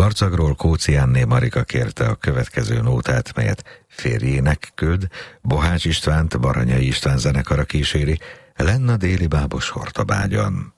Marcagról Kóczi Anné Marika kérte a következő nótát, melyet férjének küld, Bohács Istvánt Baranyai István zenekara kíséri, lenn a déli bábos Hortobágyon.